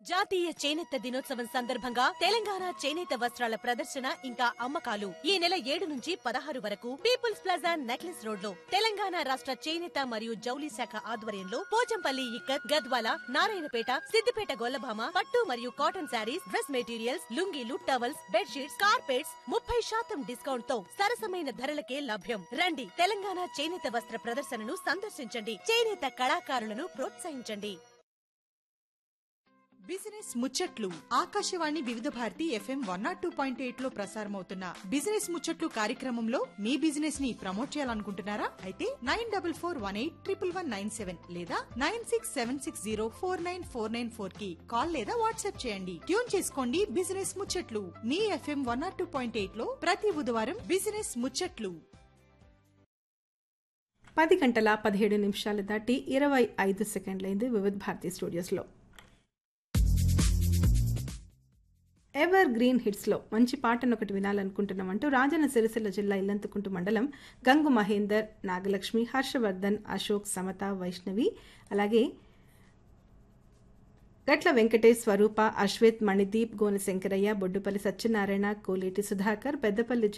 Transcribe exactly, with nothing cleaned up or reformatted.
జాతీయ చేనేత దినోత్సవం సందర్భంగా తెలంగాణ చేనేత వస్త్రాల ప్రదర్శన ఇంకా అమ్మకాలు ఈ నెల ఏడు నుంచి పదహారు వరకు పీపుల్స్ ప్లాజా నెక్లెస్ రోడ్ లో తెలంగాణ రాష్ట్ర చేనేత మరియు జౌలి శాఖ ఆధ్వర్యంలో పోచంపల్లి ఇక్కత్, గద్వాల, నారాయణపేట, సిద్దిపేట గొల్లభామ, పట్టు మరియు cotton saris, dress materials, లుంగీలు, towels, bedsheets, carpets ముప్పై శాతం డిస్కౌంట్ తో సరసమైన ధరలకే లభ్యం. రండి, తెలంగాణ చేనేత వస్త్ర ప్రదర్శనను సందర్శించండి. చేనేత కళాకారులను ప్రోత్సహించండి. బిజినెస్ ముచ్చట్లు ఆకాశవాణి వివిధ Bharati FM one not two point eight లో ప్రసారమవుతున్న బిజినెస్ ముచ్చట్లు కార్యక్రమంలో మీ బిజినెస్ ని ప్రమోట్ చేయాలనుకుంటున్నారా? అయితే nine double four one eight triple one nine seven లేదా nine six seven six zero four nine four nine four కి కాల్ లేదా వాట్సాప్ చేయండి. ట్యూన్ చేసుకోండి బిజినెస్ ముచ్చట్లు మీ FM one not two point eight లో ప్రతి బుధవారం బిజినెస్ ముచ్చట్లు. పది గంటల పదిహేడు నిమిషాలు దాటి ఇరవై ఐదు సెకండ్లైంది వివిధ భారతి స్టూడియోస్లో. ఎవర్ గ్రీన్ హిట్స్లో మంచి పాటను ఒకటి వినాలనుకుంటున్నామంటూ రాజన్న సిరిసిల్ల జిల్లా ఇల్లంతకుంటు మండలం గంగు మహేందర్, నాగలక్ష్మి, హర్షవర్ధన్, అశోక్, సమత, వైష్ణవి, అలాగే గట్ల వెంకటేష్, స్వరూప, అశ్వేత్, మణిదీప్, గోనె శంకరయ్య, బొడ్డుపల్లి సత్యనారాయణ, కోలేటి సుధాకర్, పెద్దపల్లి